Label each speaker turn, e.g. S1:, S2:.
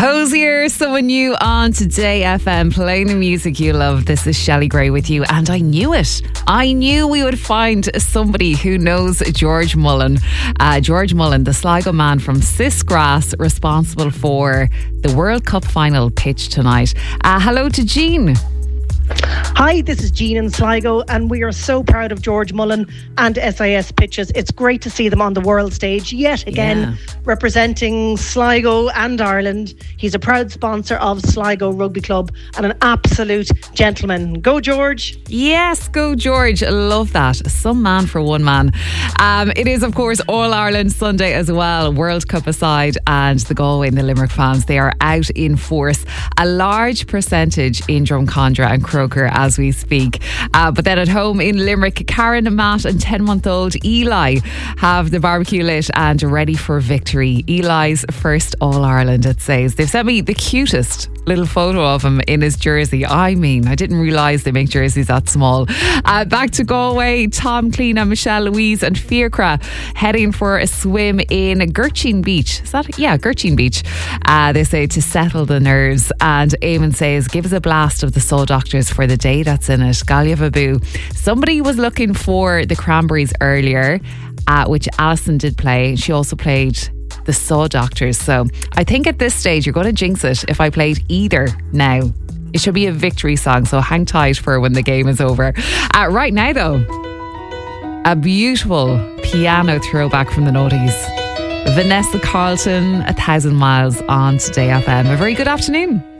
S1: Hosier, someone new on Today FM, playing the music you love. This is Shelley Gray with you, and I knew it. I knew we would find somebody who knows George Mullen. George Mullen, the Sligo man from Sisgrass, responsible for the World Cup final pitch tonight. Hello to Jean.
S2: Hi, this is Jean in Sligo, and we are so proud of George Mullen and SIS Pitches. It's great to see them on the world stage yet again, representing Sligo and Ireland. He's a proud sponsor of Sligo Rugby Club and an absolute gentleman. Go George.
S1: Yes, go George. Love that. Some man for one man. It is, of course, All Ireland Sunday as well, World Cup aside, and the Galway and the Limerick fans, they are out in force. A large percentage in Drumcondra and Croker as we speak. But then at home in Limerick, Karen, Matt and 10-month-old Eli have the barbecue lit and ready for victory. Eli's first All-Ireland, it says. They've sent me the cutest little photo of him in his jersey. I mean, I didn't realise they make jerseys that small. Back to Galway, Tom Cleena, Michelle Louise and Fiacra heading for a swim in Gurchin Beach. Is that? Yeah, Gurchin Beach. They say to settle the nerves. And Eamon says, give us a blast of the Soul Doctors for the day that's in it. Galia Babu. Somebody was looking for the Cranberries earlier, which Alison did play. She also played the Saw Doctors. So I think at this stage you're going to jinx it if I played either now. It should be a victory song, so hang tight for when the game is over. Right now though, a beautiful piano throwback from the noughties. Vanessa Carlton, 1,000 Miles on Today FM. A very good afternoon.